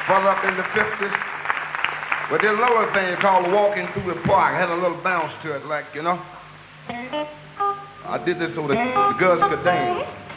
Further up in the 50s. But there's another thing called walking through the park. It had a little bounce to it, like, you know. I did this so the girls could dance.